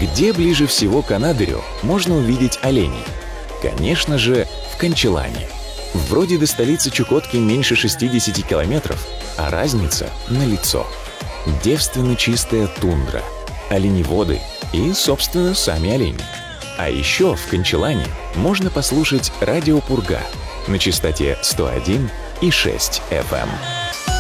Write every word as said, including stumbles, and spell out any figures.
Где ближе всего к Анадырю можно увидеть оленей? Конечно же, в Кончалане. Вроде до столицы Чукотки меньше шестидесяти километров, а разница налицо. Девственно чистая тундра, оленеводы и, собственно, сами олени. А еще в Кончалане можно послушать радио «Пурга» на частоте сто один и шесть эф эм.